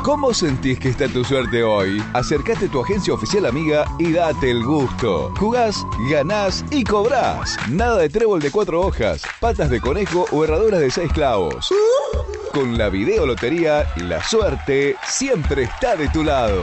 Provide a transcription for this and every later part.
¿Cómo sentís que está tu suerte hoy? Acércate a tu agencia oficial amiga y date el gusto. Jugás, ganás y cobrás. Nada de trébol de 4 hojas, patas de conejo o herraduras de 6 clavos. Con la videolotería, la suerte siempre está de tu lado.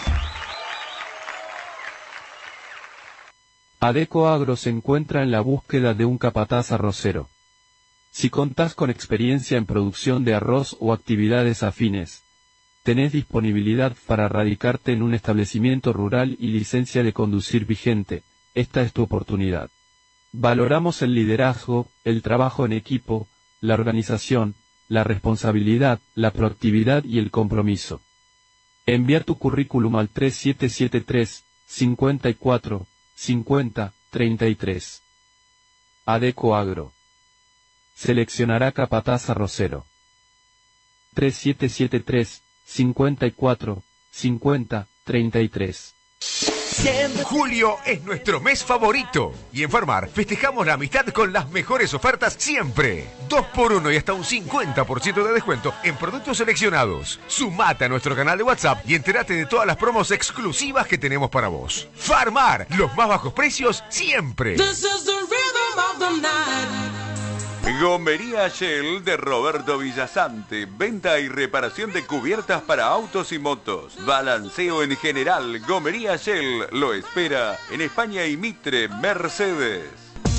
Adeco Agro se encuentra en la búsqueda de un capataz arrocero. Si contás con experiencia en producción de arroz o actividades afines, tenés disponibilidad para radicarte en un establecimiento rural y licencia de conducir vigente, esta es tu oportunidad. Valoramos el liderazgo, el trabajo en equipo, la organización, la responsabilidad, la proactividad y el compromiso. Enviar tu currículum al 3773 54 50 33. Adeco Agro. Seleccionará capataz arrocero. 3773 54 50 33. Julio es nuestro mes favorito y en Farmar festejamos la amistad con las mejores ofertas siempre. 2x1 y hasta un 50% de descuento en productos seleccionados. Sumate a nuestro canal de WhatsApp y entérate de todas las promos exclusivas que tenemos para vos. Farmar, los más bajos precios siempre. Gomería Shell de Roberto Villasante. Venta y reparación de cubiertas para autos y motos. Balanceo en general. Gomería Shell lo espera en España y Mitre, Mercedes.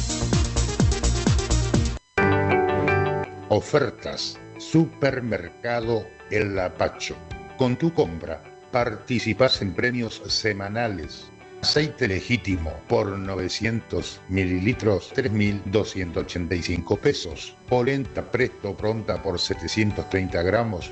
Ofertas. Supermercado El Lapacho. Con tu compra participas en premios semanales. Aceite legítimo por 900 mililitros, 3.285 pesos. Polenta Presto Pronta por 730 gramos,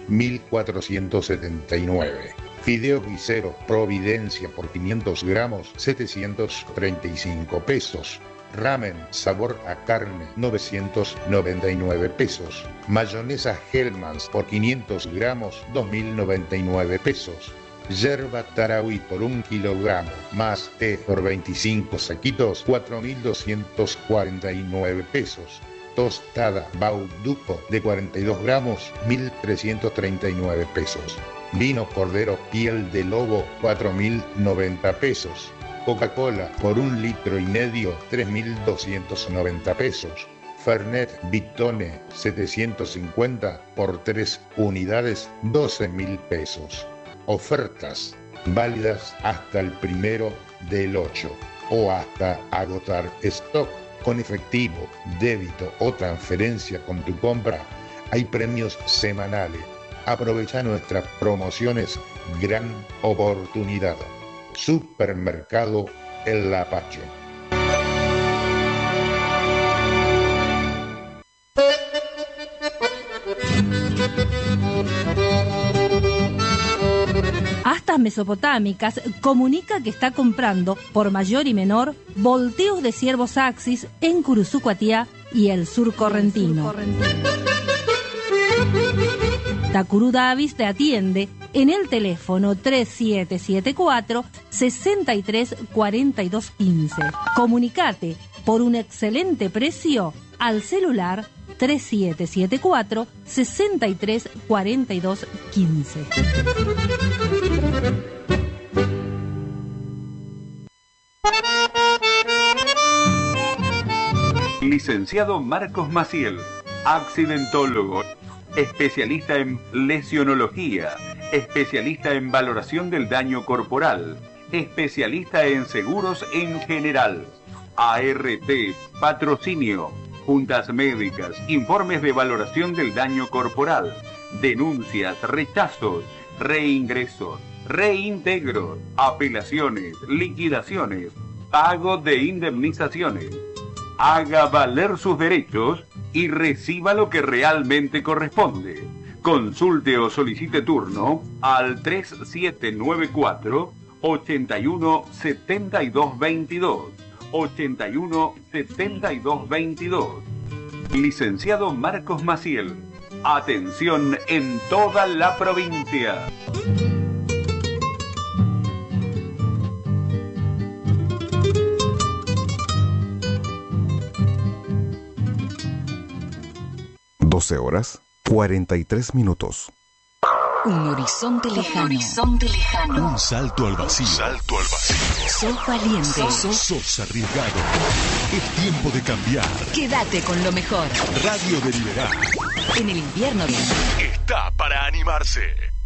1.479. Fideo Guisero Providencia por 500 gramos, 735 pesos. Ramen sabor a carne, 999 pesos. Mayonesa Hellmann's por 500 gramos, 2.099 pesos. Yerba Tarahui por 1 kilogramo, más té por 25 saquitos, 4.249 pesos. Tostada Bauduco de 42 gramos, 1.339 pesos. Vino Cordero Piel de Lobo, 4.090 pesos. Coca-Cola por 1,5 litros, 3.290 pesos. Fernet Bitone 750 por 3 unidades, 12.000 pesos. Ofertas válidas hasta el 1/8 o hasta agotar stock. Con efectivo, débito o transferencia con tu compra hay premios semanales. Aprovecha nuestras promociones. Gran oportunidad. Supermercado El Lapacho. Astas Mesopotámicas comunica que está comprando, por mayor y menor, volteos de ciervos Axis en Curuzucuatiá y el sur correntino. Takuru Davis te atiende en el teléfono 3774 63 42 15. Comunicate por un excelente precio al celular 3774 63 42 15. Licenciado Marcos Maciel, accidentólogo, especialista en lesionología, especialista en valoración del daño corporal, especialista en seguros en general. ART, patrocinio, juntas médicas, informes de valoración del daño corporal, denuncias, rechazos, reingresos, reintegros, apelaciones, liquidaciones, pago de indemnizaciones. Haga valer sus derechos y reciba lo que realmente corresponde. Consulte o solicite turno al 3794 81 72 22. 81 72 22. Licenciado Marcos Maciel. Atención en toda la provincia. Horas 43 minutos. Un horizonte lejano. Un salto al vacío. Sos valiente. Sos arriesgado. Es tiempo de cambiar. Quédate con lo mejor. Radio Deliberá. En el invierno está para animarse.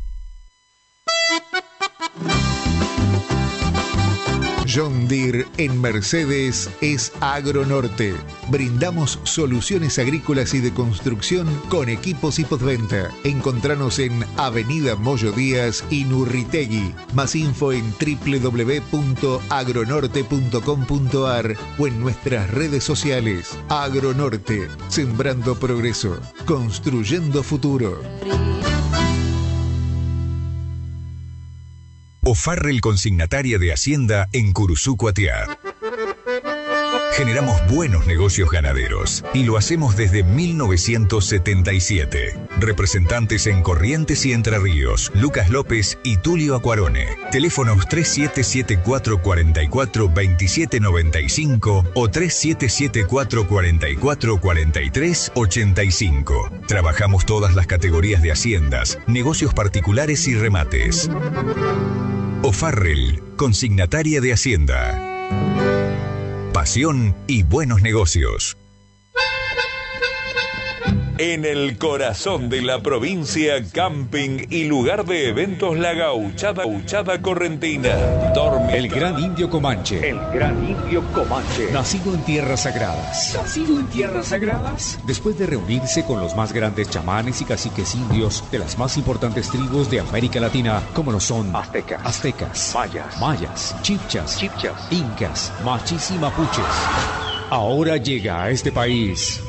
John Deere en Mercedes es Agronorte. Brindamos soluciones agrícolas y de construcción con equipos y postventa. Encontranos en Avenida Moyo Díaz y Nurritegui. Más info en www.agronorte.com.ar o en nuestras redes sociales. Agronorte, sembrando progreso, construyendo futuro. O'Farrell Consignataria de Hacienda en Curuzú, Cuatiá. Generamos buenos negocios ganaderos y lo hacemos desde 1977. Representantes en Corrientes y Entre Ríos, Lucas López y Tulio Acuarone. Teléfonos 3774-442795 o 3774-444385. Trabajamos todas las categorías de haciendas, negocios particulares y remates. O'Farrell, Consignataria de Hacienda. Pasión y buenos negocios. En el corazón de la provincia, camping y lugar de eventos La Gauchada Correntina. El Gran Indio Comanche. Nacido en tierras sagradas. Después de reunirse con los más grandes chamanes y caciques indios de las más importantes tribus de América Latina, como lo son aztecas, mayas, chibchas, incas, machis y mapuches. Ahora llega a este país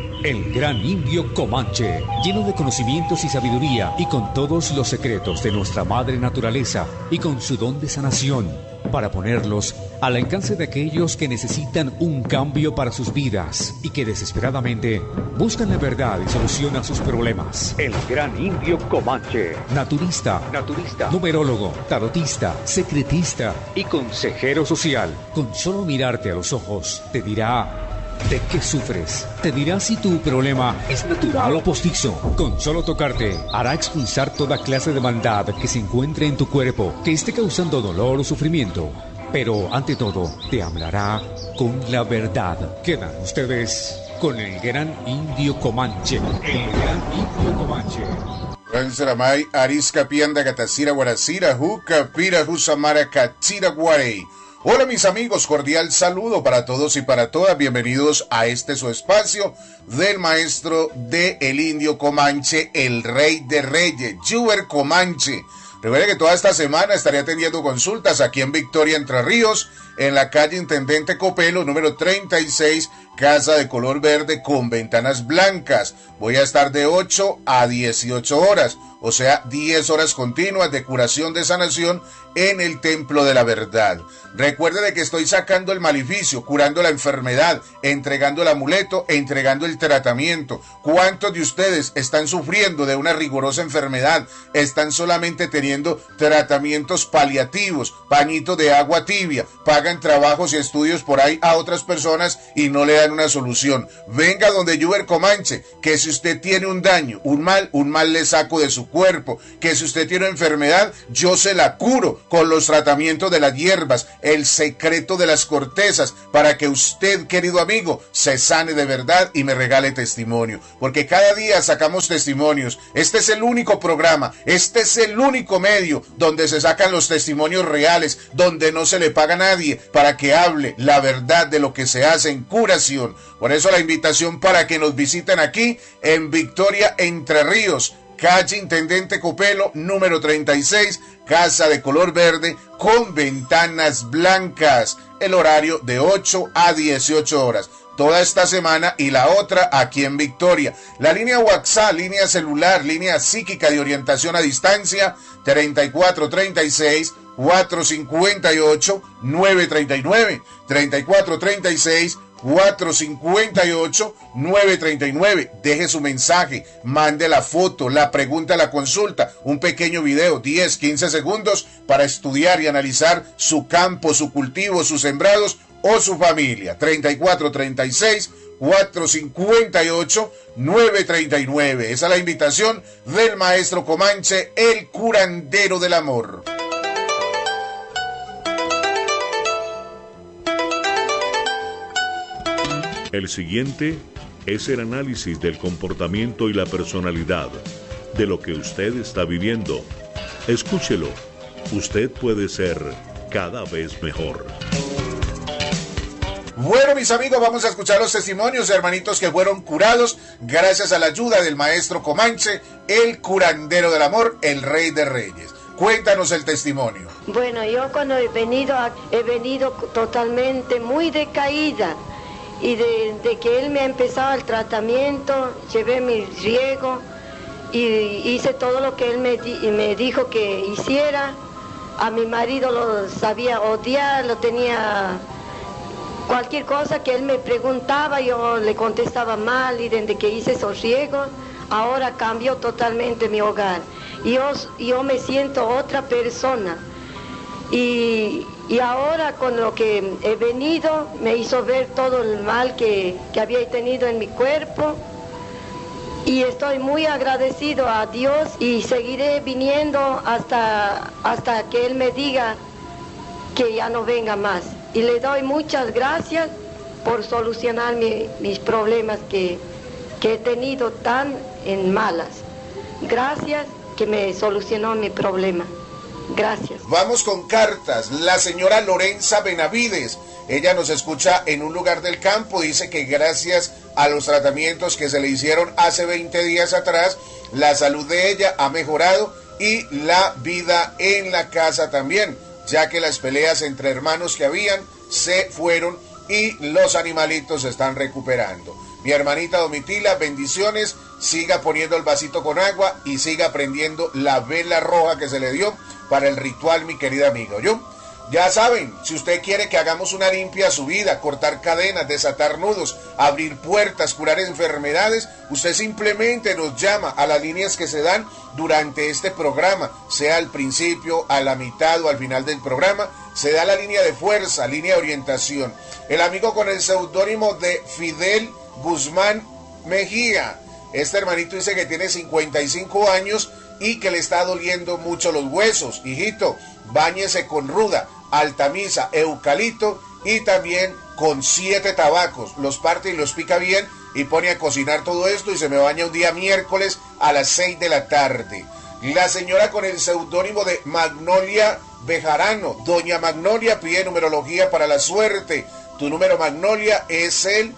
el Gran Indio Comanche, lleno de conocimientos y sabiduría y con todos los secretos de nuestra madre naturaleza y con su don de sanación, para ponerlos al alcance de aquellos que necesitan un cambio para sus vidas y que desesperadamente buscan la verdad y solución a sus problemas. El Gran Indio Comanche. Naturista, numerólogo, tarotista, secretista y consejero social. Con solo mirarte a los ojos, te dirá ¿de qué sufres? Te dirá si tu problema es natural o postizo. Con solo tocarte, hará expulsar toda clase de maldad que se encuentre en tu cuerpo, que esté causando dolor o sufrimiento. Pero, ante todo, te hablará con la verdad. Quedan ustedes con el Gran Indio Comanche. El Gran Indio Comanche. Ranzaramay, Arisca, Pianda, Gatacira, Guaracira, Juca, Pira, Jusamara, Cachira, Guarey. Hola mis amigos, cordial saludo para todos y para todas, bienvenidos a este su espacio del maestro de El Indio Comanche, el rey de reyes, Juber Comanche. Recuerde que toda esta semana estaré atendiendo consultas aquí en Victoria, Entre Ríos, en la calle Intendente Copelo, número 36, casa de color verde con ventanas blancas. Voy a estar de 8 a 18 horas, o sea, 10 horas continuas de curación de sanación en el Templo de la Verdad. Recuerde de que estoy sacando el maleficio, curando la enfermedad, entregando el amuleto, entregando el tratamiento. ¿Cuántos de ustedes están sufriendo de una rigurosa enfermedad? Están solamente teniendo tratamientos paliativos, pañitos de agua tibia, pagan trabajos y estudios por ahí a otras personas y no le dan una solución. Venga donde Juber Comanche, que si usted tiene un daño, un mal le saco de su cuerpo, que si usted tiene una enfermedad, yo se la curo con los tratamientos de las hierbas, el secreto de las cortezas, para que usted, querido amigo, se sane de verdad y me regale testimonio, porque cada día sacamos testimonios. Este es el único programa, este es el único medio donde se sacan los testimonios reales, donde no se le paga a nadie para que hable la verdad de lo que se hace en curación. Por eso la invitación para que nos visiten aquí en Victoria, Entre Ríos, calle Intendente Copelo, número 36, casa de color verde con ventanas blancas. El horario de 8 a 18 horas. Toda esta semana y la otra aquí en Victoria. La línea WhatsApp, línea celular, línea psíquica de orientación a distancia, 3436 458 939, 3436 458-939. Deje su mensaje, mande la foto, la pregunta, la consulta, un pequeño video, 10, 15 segundos para estudiar y analizar su campo, su cultivo, sus sembrados o su familia. 3436 458-939. Esa es la invitación del maestro Comanche, el curandero del amor. El siguiente es el análisis del comportamiento y la personalidad de lo que usted está viviendo. Escúchelo. Usted puede ser cada vez mejor. Bueno, mis amigos, vamos a escuchar los testimonios de hermanitos que fueron curados gracias a la ayuda del maestro Comanche, el curandero del amor, el rey de reyes. Cuéntanos el testimonio. Bueno, yo cuando he venido totalmente muy decaída. Y de que él me ha empezado el tratamiento, llevé mi riego y hice todo lo que él me dijo que hiciera. A mi marido lo sabía odiar, lo tenía... Cualquier cosa que él me preguntaba, yo le contestaba mal, y desde que hice esos riegos, ahora cambió totalmente mi hogar. Y yo me siento otra persona. Y ahora con lo que he venido me hizo ver todo el mal que había tenido en mi cuerpo, y estoy muy agradecido a Dios y seguiré viniendo hasta que Él me diga que ya no venga más. Y le doy muchas gracias por solucionar mis problemas que he tenido tan en malas. Gracias que me solucionó mi problema. Gracias. Vamos con cartas. La señora Lorenza Benavides, ella nos escucha en un lugar del campo, dice que gracias a los tratamientos que se le hicieron hace 20 días atrás, la salud de ella ha mejorado y la vida en la casa también, ya que las peleas entre hermanos que habían se fueron y los animalitos se están recuperando. Mi hermanita Domitila, bendiciones, siga poniendo el vasito con agua y siga prendiendo la vela roja que se le dio para el ritual, mi querida amiga. ¿Yo? Ya saben, si usted quiere que hagamos una limpia a su vida, cortar cadenas, desatar nudos, abrir puertas, curar enfermedades, usted simplemente nos llama a las líneas que se dan durante este programa, sea al principio, a la mitad o al final del programa, se da la línea de fuerza, línea de orientación. El amigo con el seudónimo de Fidel Guzmán Mejía, este hermanito dice que tiene 55 años y que le está doliendo mucho los huesos. Hijito, báñese con ruda, altamisa, eucalipto y también con 7 tabacos. Los parte y los pica bien y pone a cocinar todo esto y se me baña un día miércoles a las 6 de la tarde. La señora con el seudónimo de Magnolia Bejarano, doña Magnolia, pide numerología para la suerte. Tu número, Magnolia, es el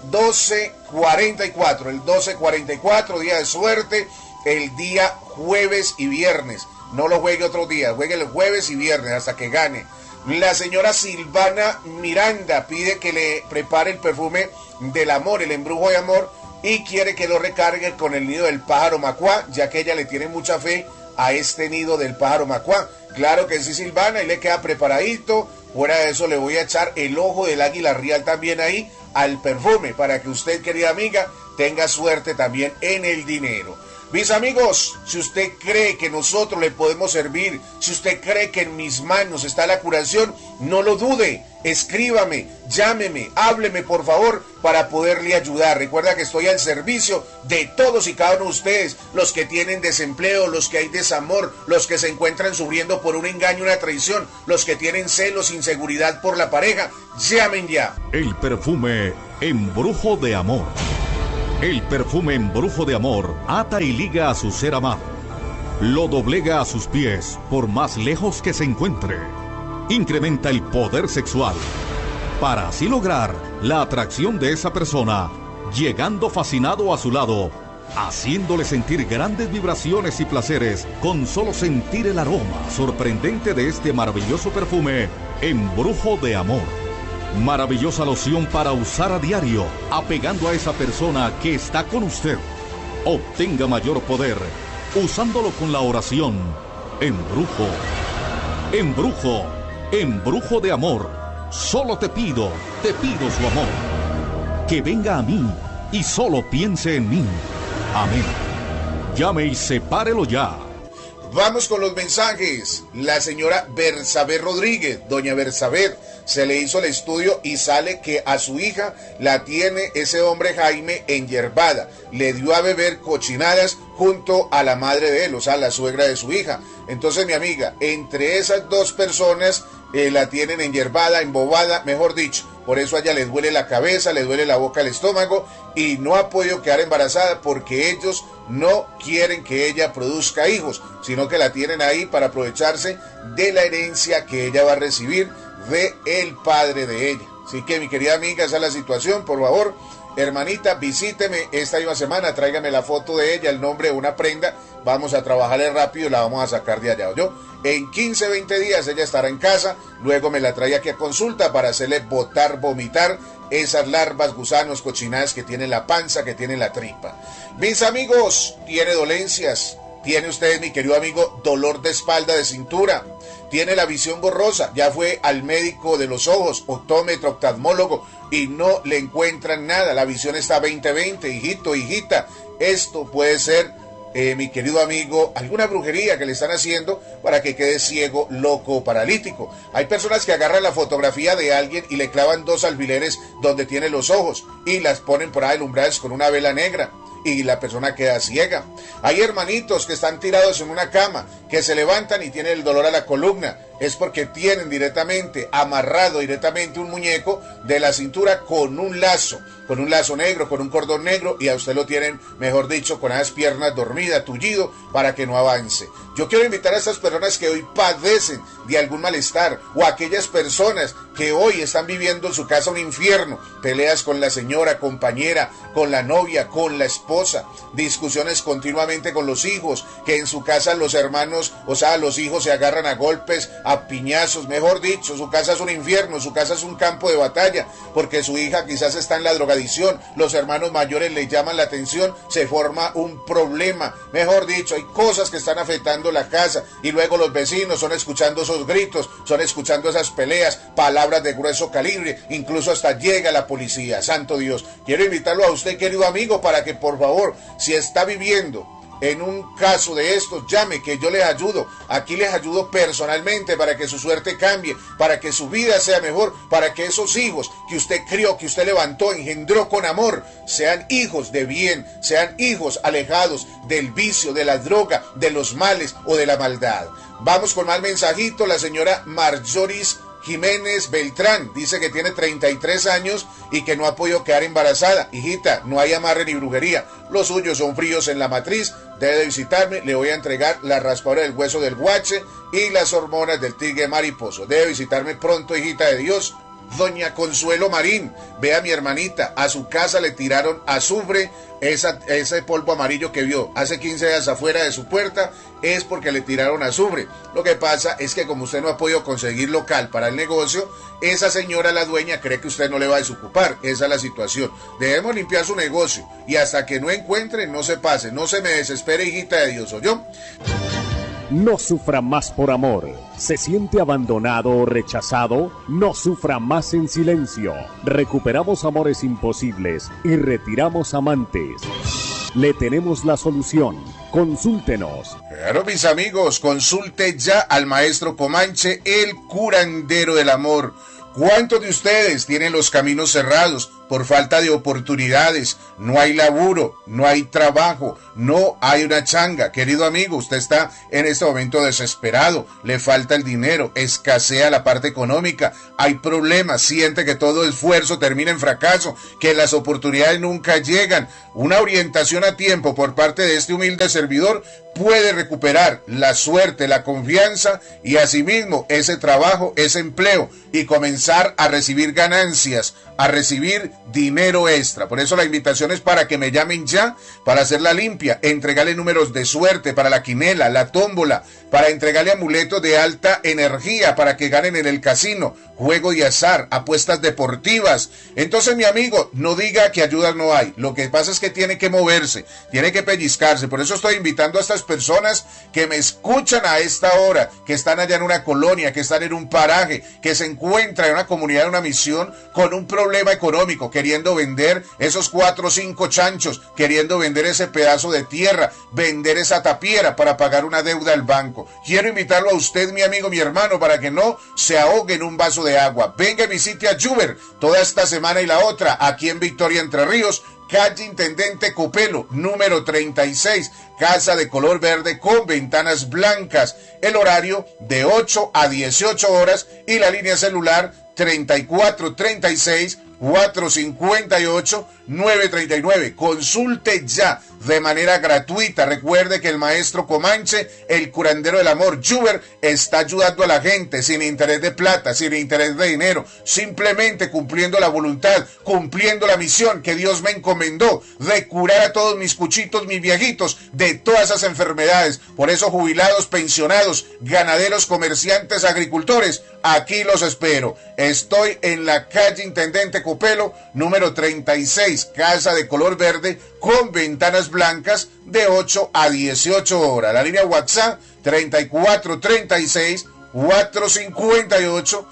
1244, el 1244, día de suerte, el día jueves y viernes. No lo juegue otro día, juegue el jueves y viernes hasta que gane. La señora Silvana Miranda pide que le prepare el perfume del amor, el embrujo de amor, y quiere que lo recargue con el nido del pájaro macuá, ya que ella le tiene mucha fe a este nido del pájaro macuá. Claro que sí, Silvana, y le queda preparadito. Fuera de eso le voy a echar el ojo del águila real también ahí al perfume, para que usted, querida amiga, tenga suerte también en el dinero. Mis amigos, si usted cree que nosotros le podemos servir, si usted cree que en mis manos está la curación, no lo dude, escríbame, llámeme, hábleme por favor para poderle ayudar. Recuerda que estoy al servicio de todos y cada uno de ustedes, los que tienen desempleo, los que hay desamor, los que se encuentran sufriendo por un engaño, una traición, los que tienen celos, inseguridad por la pareja, llamen ya. El perfume Embrujo de Amor. El perfume Embrujo de Amor ata y liga a su ser amado. Lo doblega a sus pies por más lejos que se encuentre. Incrementa el poder sexual para así lograr la atracción de esa persona, llegando fascinado a su lado, haciéndole sentir grandes vibraciones y placeres con solo sentir el aroma sorprendente de este maravilloso perfume Embrujo de Amor. Maravillosa loción para usar a diario, apegando a esa persona que está con usted. Obtenga mayor poder usándolo con la oración. Embrujo, embrujo, embrujo de amor. Solo te pido su amor. Que venga a mí y solo piense en mí. Amén. Llame y sepárelo ya. Vamos con los mensajes. La señora Bersabé Rodríguez, doña Bersabé, se le hizo el estudio y sale que a su hija la tiene ese hombre Jaime enyerbada. Le dio a beber cochinadas junto a la madre de él, o sea, la suegra de su hija. Entonces, mi amiga, entre esas dos personas la tienen enyerbada, embobada, mejor dicho. Por eso a ella le duele la cabeza, le duele la boca, el estómago y no ha podido quedar embarazada porque ellos no quieren que ella produzca hijos, sino que la tienen ahí para aprovecharse de la herencia que ella va a recibir de el padre de ella. Así que, mi querida amiga, esa es la situación. Por favor, hermanita, visíteme esta misma semana, tráigame la foto de ella, el nombre de una prenda, vamos a trabajarle rápido y la vamos a sacar de allá. ¿Oyó? En 15, 20 días ella estará en casa, luego me la trae aquí a consulta para hacerle botar, vomitar esas larvas, gusanos, cochinadas que tiene la panza, que tiene la tripa. Mis amigos, tiene dolencias, tiene usted, mi querido amigo, dolor de espalda, de cintura, tiene la visión borrosa, ya fue al médico de los ojos, optómetro, oftalmólogo, y no le encuentran nada, la visión está 20/20, hijito, hijita, esto puede ser, mi querido amigo, alguna brujería que le están haciendo para que quede ciego, loco o paralítico. Hay personas que agarran la fotografía de alguien y le clavan 2 alfileres donde tiene los ojos y las ponen por ahí alumbradas con una vela negra y la persona queda ciega. Hay hermanitos que están tirados en una cama, que se levantan y tienen el dolor a la columna. Es porque tienen directamente, amarrado directamente un muñeco de la cintura con un lazo negro, con un cordón negro, y a usted lo tienen, mejor dicho, con las piernas dormidas, tullido, para que no avance. Yo quiero invitar a estas personas que hoy padecen de algún malestar, o a aquellas personas que hoy están viviendo en su casa un infierno, peleas con la señora, compañera, con la novia, con la esposa, discusiones continuamente con los hijos, que en su casa los hermanos, o sea, los hijos se agarran a golpes, a piñazos, mejor dicho, su casa es un infierno, su casa es un campo de batalla, porque su hija quizás está en la drogadicción, los hermanos mayores le llaman la atención, se forma un problema, mejor dicho, hay cosas que están afectando la casa, y luego los vecinos son escuchando esos gritos, son escuchando esas peleas, palabras de grueso calibre, incluso hasta llega la policía. Santo Dios, quiero invitarlo a usted, querido amigo, para que por favor, si está viviendo en un caso de estos, llame, que yo les ayudo. Aquí les ayudo personalmente para que su suerte cambie, para que su vida sea mejor, para que esos hijos que usted crió, que usted levantó, engendró con amor, sean hijos de bien, sean hijos alejados del vicio, de la droga, de los males o de la maldad. Vamos con más mensajito. La señora Marjoris Jiménez Beltrán dice que tiene 33 años y que no ha podido quedar embarazada. Hijita, no hay amarre ni brujería, los suyos son fríos en la matriz, debe visitarme, le voy a entregar la raspadora del hueso del guache y las hormonas del tigre mariposo. Debe visitarme pronto, hijita de Dios. Doña Consuelo Marín, ve a mi hermanita, a su casa le tiraron azufre, ese polvo amarillo que vio hace 15 días afuera de su puerta es porque le tiraron azufre. Lo que pasa es que como usted no ha podido conseguir local para el negocio, esa señora, la dueña, cree que usted no le va a desocupar. Esa es la situación. Debemos limpiar su negocio y hasta que no encuentre, no se pase, no se me desespere, hijita de Dios, ¿oyó? No sufra más por amor. ¿Se siente abandonado o rechazado? No sufra más en silencio. Recuperamos amores imposibles y retiramos amantes. Le tenemos la solución. Consúltenos. Claro, mis amigos, consulte ya al maestro Comanche, el curandero del amor. ¿Cuántos de ustedes tienen los caminos cerrados por falta de oportunidades? No hay laburo, no hay trabajo, no hay una changa. Querido amigo, usted está en este momento desesperado, le falta el dinero, escasea la parte económica, hay problemas, siente que todo esfuerzo termina en fracaso, que las oportunidades nunca llegan. Una orientación a tiempo por parte de este humilde servidor puede recuperar la suerte, la confianza y asimismo ese trabajo, ese empleo y comenzar a recibir ganancias, a recibir dinero extra. Por eso la invitación es para que me llamen ya para hacer la limpia, entregarle números de suerte para la quinela, la tómbola, para entregarle amuletos de alta energía para que ganen en el casino, juego de azar, apuestas deportivas. Entonces, mi amigo, no diga que ayudas no hay. Lo que pasa es que tiene que moverse, tiene que pellizcarse. Por eso estoy invitando a estas muchas personas que me escuchan a esta hora, que están allá en una colonia, que están en un paraje, que se encuentran en una comunidad, en una misión, con un problema económico, queriendo vender esos 4 o 5 chanchos, queriendo vender ese pedazo de tierra, vender esa tapiera para pagar una deuda al banco. Quiero invitarlo a usted, mi amigo, mi hermano, para que no se ahogue en un vaso de agua. Venga y visite a Juber toda esta semana y la otra, aquí en Victoria, Entre Ríos, calle Intendente Copelo, número 36, casa de color verde con ventanas blancas. El horario de 8 a 18 horas y la línea celular 3436 458 939. Consulte ya de manera gratuita. Recuerde que el maestro Comanche, el curandero del amor, Juber, está ayudando a la gente sin interés de plata, sin interés de dinero, simplemente cumpliendo la voluntad, cumpliendo la misión que Dios me encomendó de curar a todos mis cuchitos, mis viejitos, de todas esas enfermedades. Por eso, jubilados, pensionados, ganaderos, comerciantes, agricultores, aquí los espero. Estoy en la calle Intendente Copelo, número 36, casa de color verde con ventanas blancas, de 8 a 18 horas. La línea WhatsApp 3436 458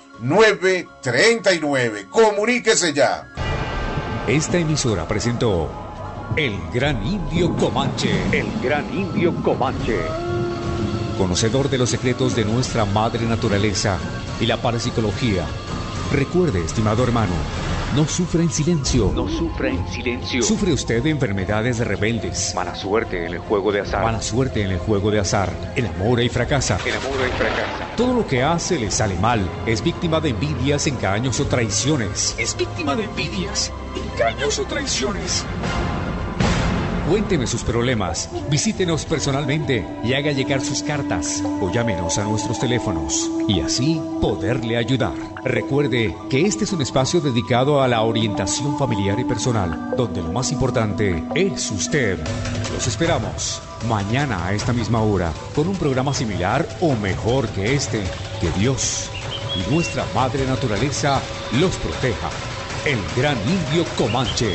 939. Comuníquese ya. Esta emisora presentó El Gran Indio Comanche. El Gran Indio Comanche. Conocedor de los secretos de nuestra madre naturaleza y la parapsicología. Recuerde, estimado hermano, no sufra en silencio. No sufra en silencio. ¿Sufre usted de enfermedades rebeldes? Mala suerte en el juego de azar. Mala suerte en el juego de azar. Enamora y fracasa. Enamora y fracasa. Todo lo que hace le sale mal. Es víctima de envidias, engaños o traiciones. Es víctima de envidias, engaños o traiciones. Cuénteme sus problemas, visítenos personalmente y haga llegar sus cartas o llámenos a nuestros teléfonos y así poderle ayudar. Recuerde que este es un espacio dedicado a la orientación familiar y personal, donde lo más importante es usted. Los esperamos mañana a esta misma hora con un programa similar o mejor que este. Que Dios y nuestra madre naturaleza los proteja. El Gran Indio Comanche.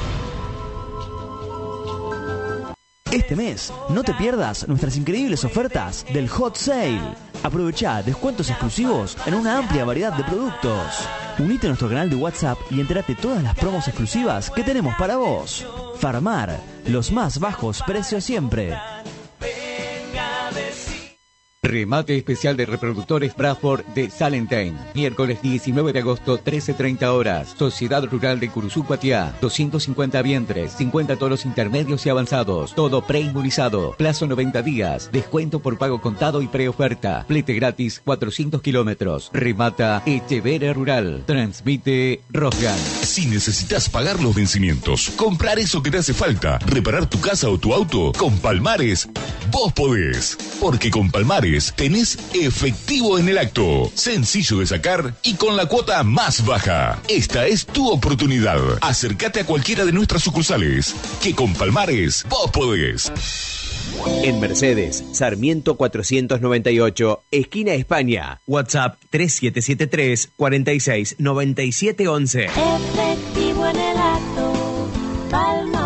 Este mes, no te pierdas nuestras increíbles ofertas del Hot Sale. Aprovecha descuentos exclusivos en una amplia variedad de productos. Unite a nuestro canal de WhatsApp y entérate todas las promos exclusivas que tenemos para vos. Farmar, los más bajos precios siempre. Remate especial de reproductores Bradford de Salentine. Miércoles 19 de agosto, 13:30 horas. Sociedad Rural de Curuzú-Cuatiá. 250 vientres, 50 toros intermedios y avanzados. Todo preinmunizado. Plazo 90 días. Descuento por pago contado y preoferta. Flete gratis 400 kilómetros. Remata Echevere Rural. Transmite Rosgan. Si necesitas pagar los vencimientos, comprar eso que te hace falta, reparar tu casa o tu auto, con Palmares, vos podés. Porque con Palmares tenés efectivo en el acto, sencillo de sacar y con la cuota más baja. Esta es tu oportunidad. Acércate a cualquiera de nuestras sucursales, que con Palmares vos podés. En Mercedes, Sarmiento 498, esquina España. WhatsApp 3773 46 97 11. Efectivo en el acto, Palmares.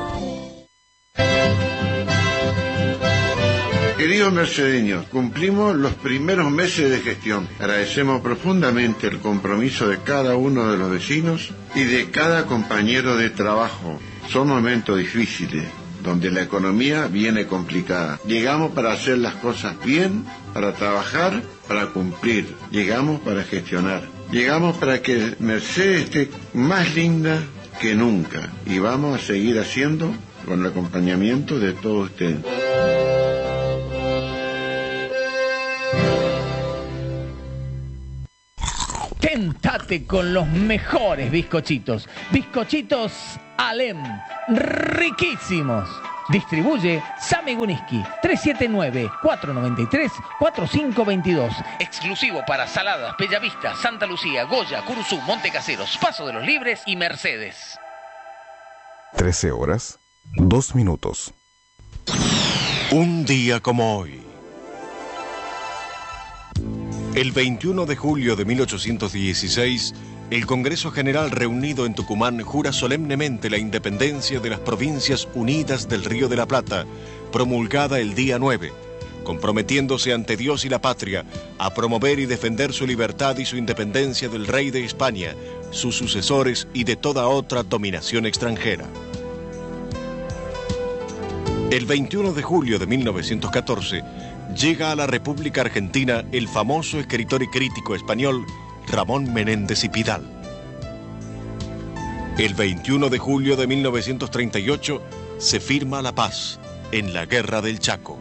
Queridos mercedeños, cumplimos los primeros meses de gestión. Agradecemos profundamente el compromiso de cada uno de los vecinos y de cada compañero de trabajo. Son momentos difíciles, donde la economía viene complicada. Llegamos para hacer las cosas bien, para trabajar, para cumplir. Llegamos para gestionar. Llegamos para que Mercedes esté más linda que nunca. Y vamos a seguir haciendo con el acompañamiento de todos ustedes. Tentate con los mejores bizcochitos. Bizcochitos Alem. Riquísimos. Distribuye Sami Guniski. 379-493-4522. Exclusivo para Saladas, Bellavista, Santa Lucía, Goya, Curuzú, Montecaseros, Paso de los Libres y Mercedes. 13 horas, 2 minutos. Un día como hoy. El 21 de julio de 1816 El Congreso General reunido en Tucumán jura solemnemente la independencia de las Provincias Unidas del Río de la Plata, promulgada el día 9, comprometiéndose ante Dios y la patria a promover y defender su libertad y su independencia del Rey de España, sus sucesores y de toda otra dominación extranjera. El 21 de julio de 1914 llega a la República Argentina el famoso escritor y crítico español Ramón Menéndez y Pidal. El 21 de julio de 1938 se firma la paz en la Guerra del Chaco.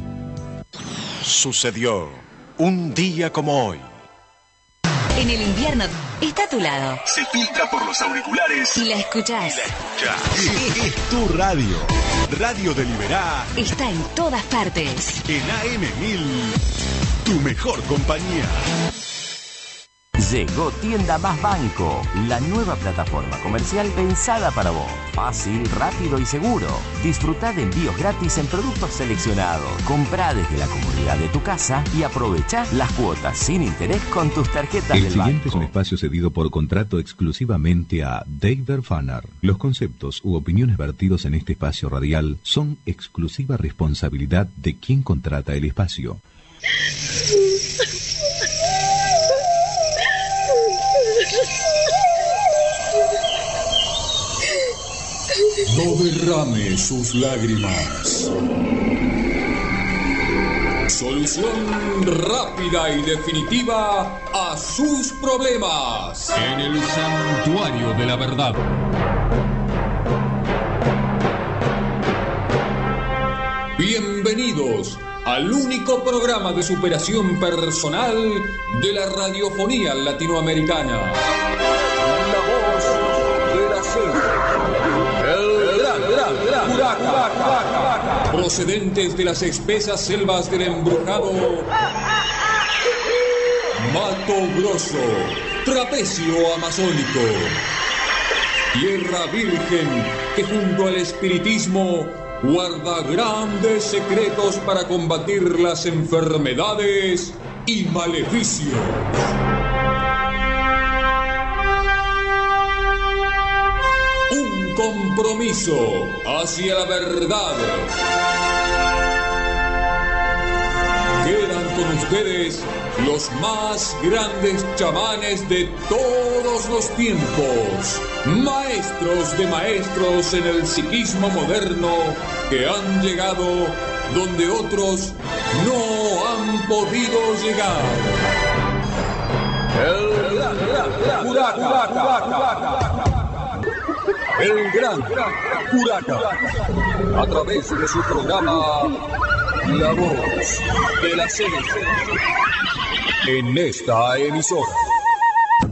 Sucedió un día como hoy. En el invierno está a tu lado. Se filtra por los auriculares Y la escuchás. Es tu radio. Radio de Liberá. Está en todas partes. En AM1000. Tu mejor compañía. Llegó Tienda Más Banco, la nueva plataforma comercial pensada para vos. Fácil, rápido y seguro. Disfrutá de envíos gratis en productos seleccionados. Comprá desde la comodidad de tu casa y aprovechá las cuotas sin interés con tus tarjetas del banco. El siguiente es un espacio cedido por contrato exclusivamente a David Fanner. Los conceptos u opiniones vertidos en este espacio radial son exclusiva responsabilidad de quien contrata el espacio. No derrame sus lágrimas. Solución rápida y definitiva a sus problemas. En el Santuario de la Verdad. Bienvenidos al único programa de superación personal de la radiofonía latinoamericana. La voz de la selva. El gran Curaca. Procedentes de las espesas selvas del embrujado Mato Grosso, trapecio amazónico. Tierra virgen que junto al espiritismo guarda grandes secretos para combatir las enfermedades y maleficios. Un compromiso hacia la verdad. Quedan con ustedes los más grandes chamanes de todos los tiempos, maestros de maestros en el psiquismo moderno que han llegado donde otros no han podido llegar. El gran Curaca, a través de su programa La Voz de la Selva, en esta emisora.